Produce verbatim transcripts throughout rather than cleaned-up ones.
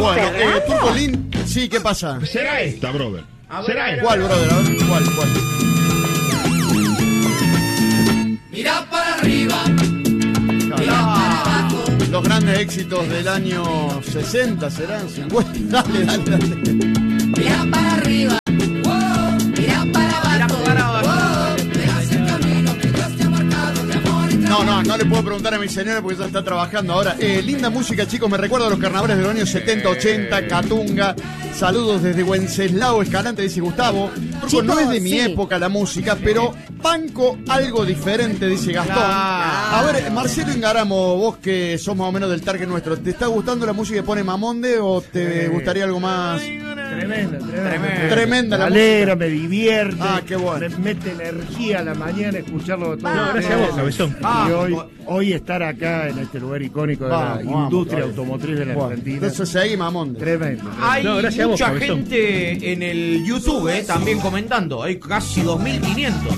Bueno, eh, Turcolín, sí, ¿qué pasa? Será esta, brother. ¿Será esta? ¿Cuál, brother? A ver, ¿cuál, cuál? Mira para arriba, mira para abajo. Los grandes éxitos del año sesenta serán cincuenta. Dale, dale, dale. Mira para arriba, wow, mira para abajo, wow, deja el camino que Dios te ha marcado de amor y No, no, no le puedo preguntar a mi señora porque ella está trabajando ahora. Eh, linda música, chicos, me recuerda a los carnavales de los años setenta, ochenta, Catunga. Saludos desde Wenceslao, Escalante, dice Gustavo. Chicos, no es de mi sí. época la música, pero banco algo diferente, dice Gastón. A ver, Marcelo Ingaramo, vos que sos más o menos del target nuestro, ¿te está gustando la música que pone Mamonde o te gustaría algo más? Tremenda, tremenda. Tremenda la música. Me alegra, música. me divierte. Ah, qué bueno. Me mete energía a la mañana escucharlo todo. No, gracias a vos, cabezón. Ah, y hoy, hoy estar acá en este lugar icónico de vamos, la vamos, industria vamos. automotriz de la Bueno, Argentina. entonces seguí, Mamonde. Tremendo. Hay No, gracias a vos, mucha cabezón. gente en el YouTube eh, también comentando. Hay casi dos mil quinientos.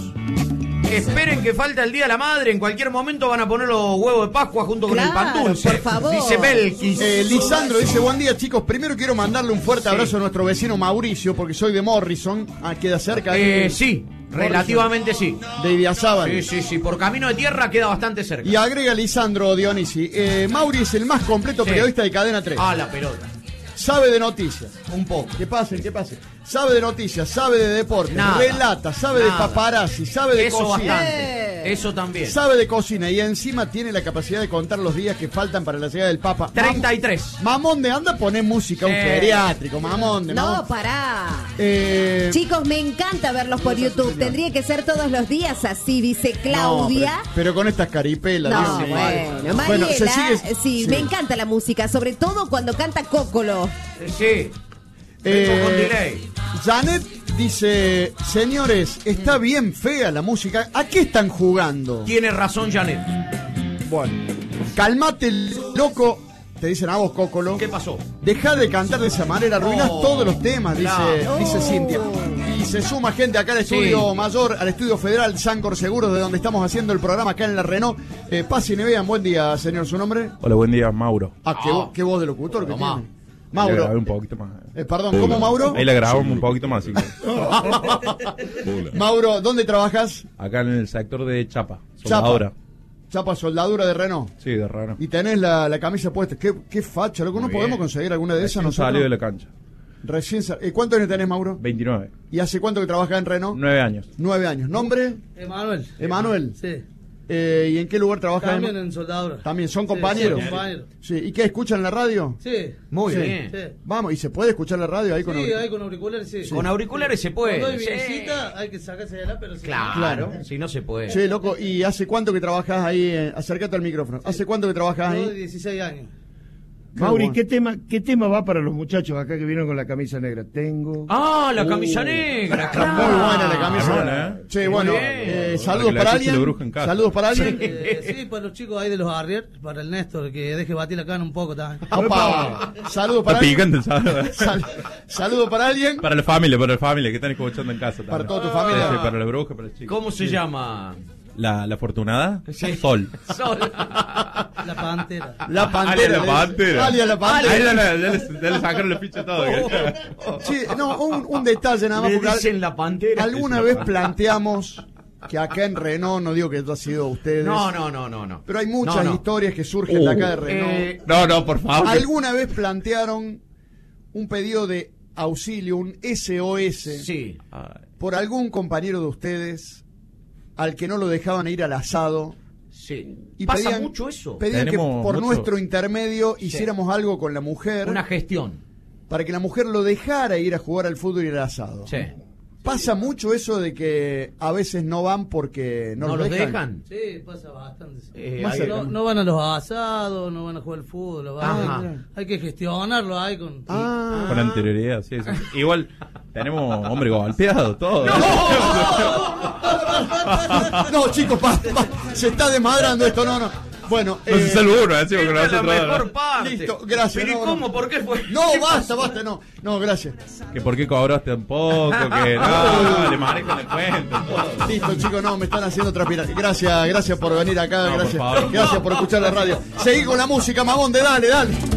Esperen que falta el Día de la Madre. En cualquier momento van a poner los huevos de Pascua junto con Claro, el pan dulce. por favor. Dice Belkis. Eh, Lisandro dice, buen día chicos, primero quiero mandarle un fuerte abrazo a nuestro vecino Mauricio, porque soy de Morrison, ah, queda cerca. Eh, de, sí, relativamente sí. De Idiazábal. Sí, sí, sí. Por camino de tierra queda bastante cerca. Y agrega Lisandro Dionisi, eh, Mauri es el más completo Sí. periodista de Cadena tres. Ah, la pelota. Sabe de noticias. Un poco. Que pase, que pase. Sabe de noticias, sabe de deporte, Nada. relata, sabe Nada. de paparazzi, sabe de Eso cocina. bastante. Eso también. Sabe de cocina y encima tiene la capacidad de contar los días que faltan para la llegada del Papa. treinta y tres. Mamón de anda a poner música a un Eh. geriátrico, mamón de No, mamón. pará. Eh, Chicos, me encanta verlos por YouTube. Tendría que ser todos los días así, dice Claudia. no, pero, pero con estas caripelas. No, Dios mío. bueno, Bueno, Mariela, se sigue- sí, sí. me encanta la música, sobre todo cuando canta Cócolo. Sí. Eh, Vengo con delay. Janet dice, señores, está bien fea la música. ¿A qué están jugando? Tiene razón Janet. Bueno, calmate, loco. Te dicen a vos, Cócolo. ¿Qué pasó? Dejá de cantar de esa manera, arruinás Oh, todos los temas, dice, claro. dice Oh. Cintia. Y se suma gente acá al estudio Sí. mayor, al estudio federal Sancor Seguros, de donde estamos haciendo el programa acá en la Renault. Eh, pasen y vean, buen día, señor, ¿su nombre? Hola, buen día, Mauro. Ah, qué, vo- qué voz de locutor que Tomá. tiene. Ahí la grabé Mauro. un poquito más. Eh, perdón, ¿cómo Mauro? Ahí la grabamos un poquito más. así que- Mauro, ¿dónde trabajas? Acá en el sector de Chapa. Chapa. Soldadura. Chapa, soldadura de Renault. Sí, de raro. Y tenés la, la camisa puesta. Qué, qué facha, loco. ¿No Muy podemos bien. conseguir alguna de esas Recién nosotros? salió de la cancha. Recién sa- eh, ¿Cuántos años tenés, Mauro? veintinueve. ¿Y hace cuánto que trabajas en Renault? Nueve años. Nueve años. ¿Nombre? Emanuel. Emanuel. Sí. Eh, ¿Y en qué lugar trabajas? También en soldadura. También, ¿son Sí, compañeros? sí, compañeros. Sí. ¿Y qué, escuchan la radio? Sí. Muy Sí. bien. Sí. Vamos, ¿y se puede escuchar la radio ahí con Sí, auric- ahí con auriculares, sí. Con auriculares se puede. Cuando hay Sí. visita hay que sacarse de la, pero sí. Claro, Claro. si no se puede. Che, loco, ¿y hace cuánto que trabajas ahí? eh? Acércate al micrófono. ¿Hace cuánto que trabajas Yo de ahí? dieciséis años. Mauri, bueno. ¿qué tema, ¿qué tema va para los muchachos acá que vienen con la camisa negra? Tengo... Ah, la camisa Uh, negra, Está claro. muy buena la camisa. buena, ¿eh? Che, Muy bueno, bien. eh, Para saludos que la para escuche la alguien. bruja en casa. Saludos para alguien. Eh, sí, para los chicos ahí de los Harrier, para el Néstor, que deje batir la cana un poco también. Opa. Saludos para Está alguien. picante, ¿sabes? Sal- Saludos para alguien. Para la familia, para la familia que están escuchando en casa. Para también. toda tu familia. Sí, sí, para la bruja, para el chico. ¿Cómo se llama? La, la afortunada. Sí. Sol. Sol. La pantera. La pantera. Alias la pantera. Alias la pantera. Ahí ya le, ya le- ya le sacaron la ficha todo. Che, no, un, un detalle nada más. Le porque al- dicen la pantera. alguna vez planteamos que acá en Renault, no digo que esto ha sido ustedes, No, no, no, no, no. pero hay muchas No, no. historias que surgen de acá de Renault. Eh, No, no, por favor. ¿Alguna vez plantearon un pedido de auxilio, un S O S, Sí. por algún compañero de ustedes al que no lo dejaban ir al asado? Sí. Y Pasa pedían- mucho eso. Pedían que Tenemos por mucho- nuestro intermedio hiciéramos algo con la mujer Una gestión. para que la mujer lo dejara ir a jugar al fútbol y al asado. Sí. Pasa mucho eso de que a veces no van porque no, ¿No los los dejan. dejan? Sí, pasa bastante. sí. Eh, Más hay- cerca. No, no van a los asados, no van a jugar al fútbol. lo van- Ajá. hay, que, hay que gestionarlo ahí con... Ah, Con anterioridad, sí, sí. Igual tenemos hombre golpeado, todo. no, chicos, basta, basta. Se está desmadrando esto, no, no. Bueno, No se eh, salvó uno, así, porque Esta es la nosotros- mejor parte. Listo, gracias, Pero ¿y no, cómo? no. ¿Por qué fue? no, basta, basta, no. No, gracias. Que por qué cobraste un poco, que no, le manejan el cuento, todo. Listo, chicos, no, me están haciendo transpirar. Gracias, gracias por venir acá, No, por gracias. favor. Gracias por escuchar la radio. Seguí con la música, Mamonde, dale, dale.